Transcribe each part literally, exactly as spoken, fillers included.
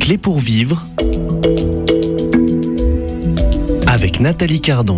Clés pour vivre avec Nathalie Cardon.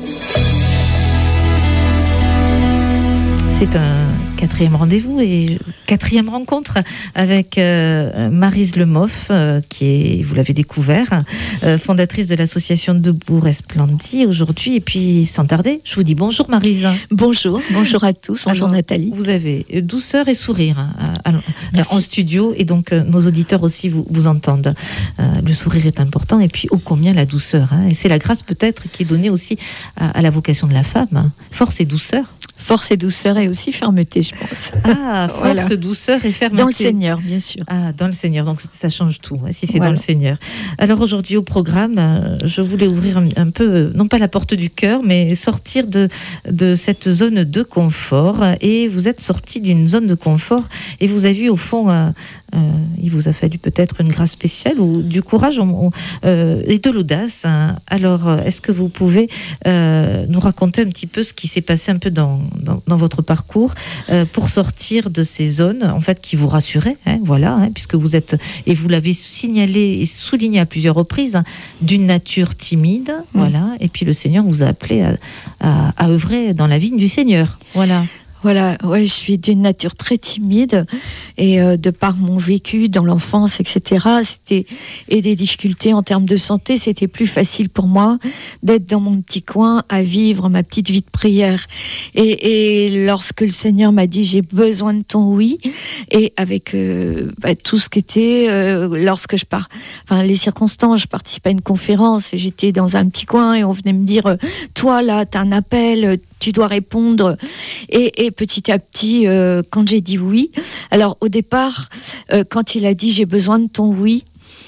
C'est un quatrième rendez-vous et quatrième rencontre avec euh, Maryse Lemoff, euh, qui est, vous l'avez découvert, euh, fondatrice de l'association Debout Resplendit aujourd'hui. Et puis, sans tarder, je vous dis bonjour Maryse. Bonjour, bonjour à tous, bonjour Alors, Nathalie. Vous avez douceur et sourire hein, à, à, en studio et donc euh, nos auditeurs aussi vous, vous entendent. Euh, le sourire est important et puis ô combien la douceur. Hein, et c'est la grâce peut-être qui est donnée aussi à, à la vocation de la femme. Hein. Force et douceur. Force et douceur et aussi fermeté, je pense. Ah, force, voilà. Douceur et fermeté. Dans le Seigneur, bien sûr. Ah, dans le Seigneur, donc ça change tout, hein, si c'est voilà. Dans le Seigneur. Alors aujourd'hui au programme, euh, je voulais ouvrir un, un peu, non pas la porte du cœur, mais sortir de, de cette zone de confort. Et vous êtes sorti d'une zone de confort et vous avez eu au fond... Euh, Euh, il vous a fallu peut-être une grâce spéciale ou du courage on, on, euh, et de l'audace. Hein. Alors, est-ce que vous pouvez euh, nous raconter un petit peu ce qui s'est passé un peu dans, dans, dans votre parcours euh, pour sortir de ces zones, en fait, qui vous rassuraient, hein, voilà, hein, puisque vous êtes, et vous l'avez signalé et souligné à plusieurs reprises, hein, d'une nature timide, mmh. voilà, et puis le Seigneur vous a appelé à, à, à œuvrer dans la vigne du Seigneur, voilà. Voilà, ouais, je suis d'une nature très timide et euh, de par mon vécu dans l'enfance, et cetera, c'était, et des difficultés en termes de santé, c'était plus facile pour moi d'être dans mon petit coin à vivre ma petite vie de prière. Et, et lorsque le Seigneur m'a dit j'ai besoin de ton oui, et avec euh, bah, tout ce qui était, euh, lorsque je pars, enfin les circonstances, je participais à une conférence et j'étais dans un petit coin et on venait me dire toi là t'as un appel, tu dois répondre. Et, et petit à petit, euh, quand j'ai dit oui, alors au départ, euh, quand il a dit j'ai besoin de ton oui,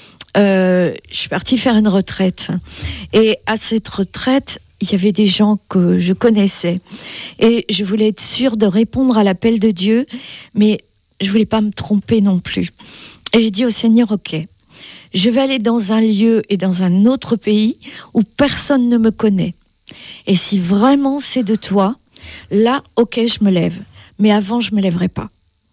euh, je suis partie faire une retraite. Et à cette retraite, il y avait des gens que je connaissais. Et je voulais être sûre de répondre à l'appel de Dieu, mais je voulais pas me tromper non plus. Et j'ai dit au Seigneur, ok, je vais aller dans un lieu et dans un autre pays où personne ne me connaît. Et si vraiment c'est de toi, là, ok, je me lève. Mais avant, je me lèverai pas.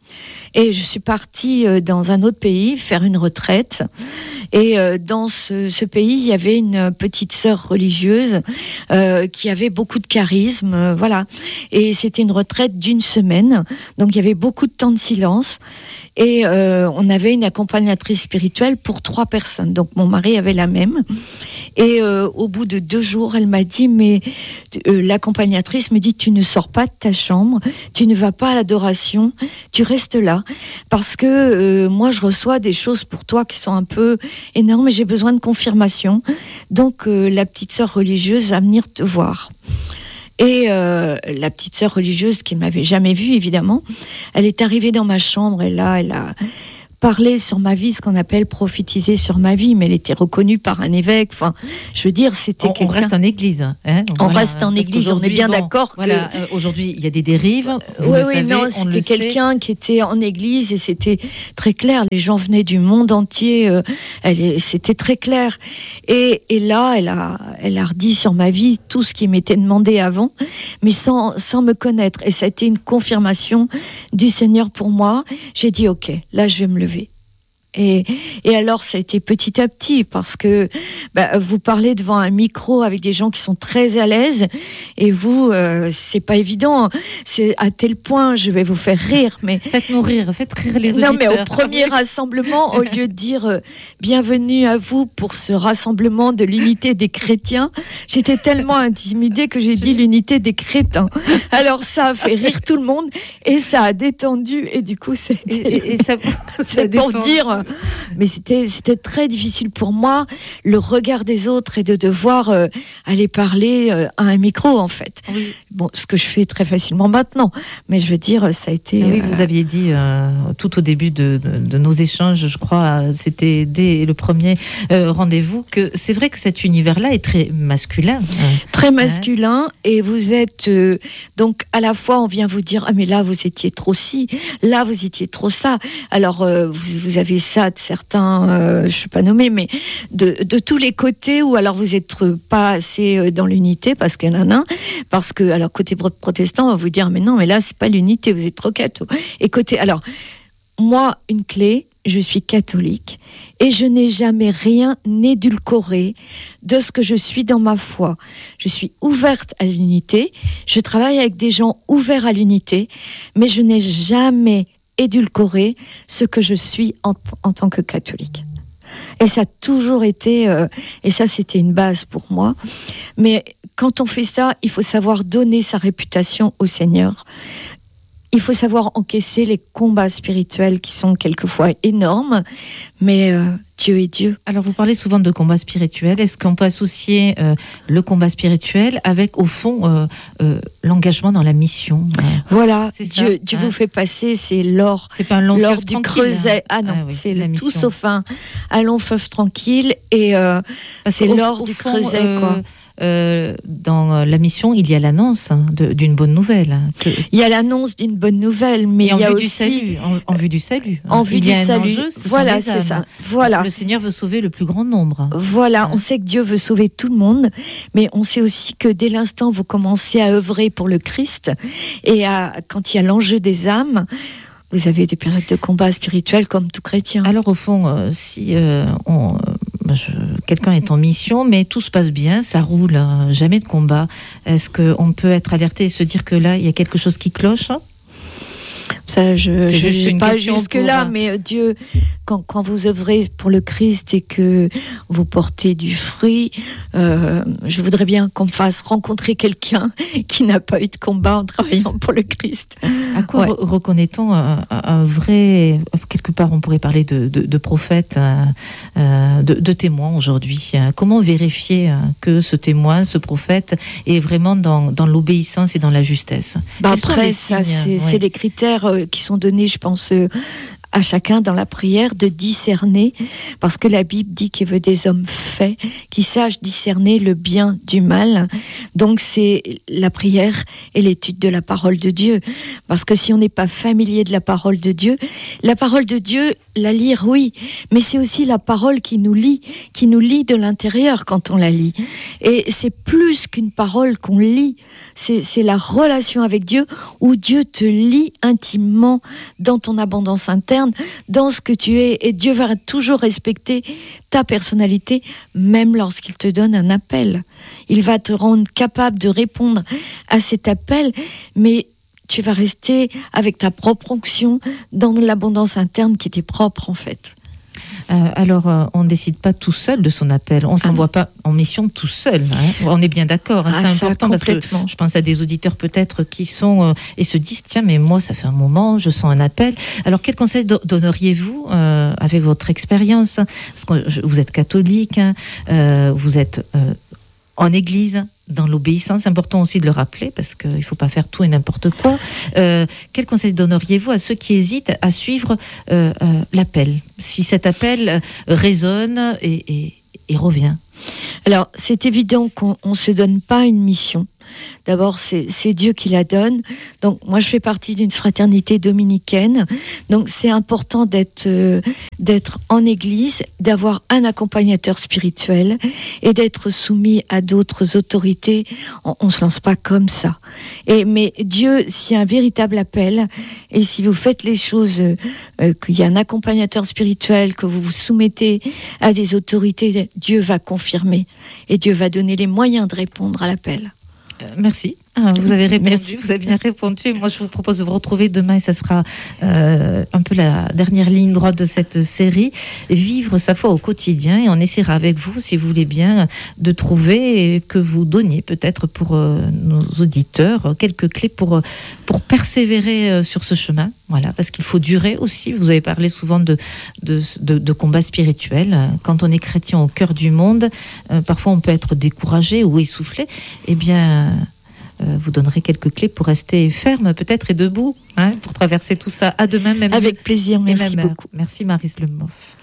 Et je suis partie dans un autre pays faire une retraite. Et dans ce, ce pays, il y avait une petite sœur religieuse euh, qui avait beaucoup de charisme, euh, voilà. Et c'était une retraite d'une semaine, donc il y avait beaucoup de temps de silence. Et euh, on avait une accompagnatrice spirituelle pour trois personnes. Donc mon mari avait la même. Et euh, au bout de deux jours, elle m'a dit, mais euh, l'accompagnatrice me dit, tu ne sors pas de ta chambre, tu ne vas pas à l'adoration, tu restes là, parce que euh, moi je reçois des choses pour toi qui sont un peu énormes et j'ai besoin de confirmation. Donc euh, la petite sœur religieuse va venir te voir. Et euh, la petite sœur religieuse qui ne m'avait jamais vue, évidemment, elle est arrivée dans ma chambre et là, elle a parlé sur ma vie, ce qu'on appelle prophétiser sur ma vie, mais elle était reconnue par un évêque. Enfin, je veux dire, c'était on, quelqu'un... On reste en église. Hein, on voilà, reste en église, on est bien bon, d'accord. Voilà, que... euh, aujourd'hui, il y a des dérives. Oui, oui, savez, non, c'était quelqu'un sait. qui était en église et c'était très clair. Les gens venaient du monde entier. Euh, elle est, c'était très clair. Et, et là, elle a, elle a redit sur ma vie tout ce qui m'était demandé avant, mais sans, sans me connaître. Et ça a été une confirmation du Seigneur pour moi. J'ai dit, ok, là, je vais me lever. Et, et alors, ça a été petit à petit, parce que bah, vous parlez devant un micro avec des gens qui sont très à l'aise, et vous, euh, c'est pas évident. C'est à tel point, je vais vous faire rire, mais faites-nous rire, faites rire les auditeurs. Non, mais au premier rassemblement, au lieu de dire euh, bienvenue à vous pour ce rassemblement de l'unité des chrétiens, j'étais tellement intimidée que j'ai dit l'unité des crétins. Alors ça a fait rire tout le monde et ça a détendu, et du coup, c'était et, et, et ça, c'est pour dire. Mais c'était, c'était très difficile pour moi, le regard des autres et de devoir euh, aller parler euh, à un micro, en fait. Oui. Bon, ce que je fais très facilement maintenant, mais je veux dire, ça a été... Ah oui, euh... vous aviez dit euh, tout au début de, de, de nos échanges, je crois, c'était dès le premier euh, rendez-vous, que c'est vrai que cet univers-là est très masculin. Hein. Très masculin, hein. Et vous êtes... Euh, donc, à la fois, on vient vous dire, ah mais là, vous étiez trop ci, là, vous étiez trop ça. Alors, euh, vous, vous avez ça de certains, euh, je ne suis pas nommée, mais de, de tous les côtés, ou alors vous n'êtes pas assez dans l'unité, parce qu'il y en a un, parce que, alors côté protestant, on va vous dire, mais non, mais là, c'est pas l'unité, vous êtes trop catho. Et côté, alors, moi, une clé, je suis catholique et je n'ai jamais rien édulcoré de ce que je suis dans ma foi. Je suis ouverte à l'unité, je travaille avec des gens ouverts à l'unité, mais je n'ai jamais édulcoré ce que je suis en, en tant que catholique. Et ça a toujours été, euh, et ça c'était une base pour moi, mais quand on fait ça, il faut savoir donner sa réputation au Seigneur. Il faut savoir encaisser les combats spirituels qui sont quelquefois énormes, mais euh, Dieu est Dieu. Alors vous parlez souvent de combats spirituels. Est-ce qu'on peut associer euh, le combat spirituel avec, au fond, euh, euh, l'engagement dans la mission ? Voilà, c'est Dieu, ça, Dieu hein. vous fait passer, c'est l'or, C'est pas un long l'or fleuve du tranquille, creuset. hein. Ah non, Ah oui, c'est la le tout mission. sauf un, un long fleuve tranquille, et euh, Parce c'est qu'au- l'or au du fond, creuset, euh, quoi. euh, dans la mission, il y a l'annonce hein, de- d'une bonne nouvelle. hein, que- Il y a l'annonce d'une bonne nouvelle, mais et en il y a vue aussi du salut, en, en vue du salut. hein. en vue il du y a un salut. enjeu, ce sont Voilà, les c'est âmes. ça. Voilà. Le Seigneur veut sauver le plus grand nombre. Voilà, Hein. on sait que Dieu veut sauver tout le monde, mais on sait aussi que dès l'instant où vous commencez à œuvrer pour le Christ, et à, quand il y a l'enjeu des âmes, vous avez des périodes de combat spirituel comme tout chrétien. Alors au fond, euh, si euh, on, euh, je- quelqu'un est en mission, mais tout se passe bien, ça roule, hein, jamais de combat, est-ce qu'on peut être alerté et se dire que là, il y a quelque chose qui cloche hein Ça, je C'est je juste n'ai une pas question jusque-là, pour- mais euh, Dieu, quand, quand vous œuvrez pour le Christ et que vous portez du fruit, euh, je voudrais bien qu'on me fasse rencontrer quelqu'un qui n'a pas eu de combat en travaillant pour le Christ. À quoi Ouais. re- reconnaît-on un, un vrai, quelque part on pourrait parler de, de, de prophète, euh, euh, de, de témoin aujourd'hui. hein. Comment vérifier euh, que ce témoin, ce prophète est vraiment dans, dans l'obéissance et dans la justesse Bah Quels sont après, les ça, signes c'est Ouais. c'est les critères euh, qui sont donnés, je pense, euh, à chacun dans la prière de discerner, parce que la Bible dit qu'il veut des hommes faits, qui sachent discerner le bien du mal. Donc c'est la prière et l'étude de la parole de Dieu. Parce que si on n'est pas familier de la parole de Dieu, la parole de Dieu, la lire, oui, mais c'est aussi la parole qui nous lie, qui nous lie de l'intérieur quand on la lit. Et c'est plus qu'une parole qu'on lit, c'est, c'est la relation avec Dieu où Dieu te lie intimement dans ton abondance interne, dans ce que tu es, et Dieu va toujours respecter ta personnalité, même lorsqu'il te donne un appel. Il va te rendre capable de répondre à cet appel, mais tu vas rester avec ta propre onction dans l'abondance interne qui t'est propre en fait. Euh, alors, euh, on ne décide pas tout seul de son appel. On ne s'envoie pas en mission tout seul. hein. On est bien d'accord. hein. Ah, C'est ça, important parce que complètement. je pense à des auditeurs peut-être qui sont euh, et se disent tiens, mais moi, ça fait un moment, je sens un appel. Alors, quel conseil do- donneriez-vous euh, avec votre expérience hein Parce que je- vous êtes catholique, hein, euh, vous êtes euh, en église, dans l'obéissance, c'est important aussi de le rappeler parce qu'il ne faut pas faire tout et n'importe quoi. Euh, quel conseil donneriez-vous à ceux qui hésitent à suivre euh, euh, l'appel, si cet appel euh, résonne et, et, et revient? Alors, c'est évident qu'on ne se donne pas une mission. D'abord, c'est, c'est Dieu qui la donne. Donc, moi, je fais partie d'une fraternité dominicaine. Donc, c'est important d'être, euh, d'être en église, d'avoir un accompagnateur spirituel et d'être soumis à d'autres autorités. On ne se lance pas comme ça. Et, mais Dieu, s'il y a un véritable appel, et si vous faites les choses, euh, euh, qu'il y a un accompagnateur spirituel, que vous vous soumettez à des autorités, Dieu va confirmer. Et Dieu va donner les moyens de répondre à l'appel. Euh, Merci. Ah, vous avez répondu, Merci. vous avez bien répondu. Et moi, je vous propose de vous retrouver demain et ça sera euh, un peu la dernière ligne droite de cette série. Vivre sa foi au quotidien et on essaiera avec vous, si vous voulez bien, de trouver et que vous donniez peut-être pour euh, nos auditeurs quelques clés pour, euh, pour persévérer euh, sur ce chemin. Voilà, parce qu'il faut durer aussi. Vous avez parlé souvent de, de, de, de combats spirituels. Quand on est chrétien au cœur du monde, euh, parfois on peut être découragé ou essoufflé. Eh bien... Euh, vous donnerez quelques clés pour rester ferme peut-être et debout hein, pour traverser tout ça. À demain même. Avec plaisir, et merci même heure. beaucoup. Merci Maryse Lemoff.